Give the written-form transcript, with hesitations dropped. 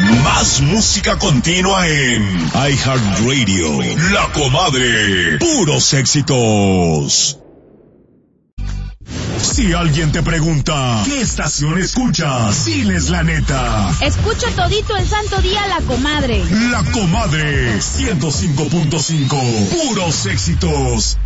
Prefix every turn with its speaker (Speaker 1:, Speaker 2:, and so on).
Speaker 1: Más música continua en iHeartRadio. La Comadre. Puros éxitos. Si alguien te pregunta, ¿qué estación escuchas? Diles la neta.
Speaker 2: Escucho todito el santo día La Comadre.
Speaker 1: La Comadre 105.5. Puros éxitos.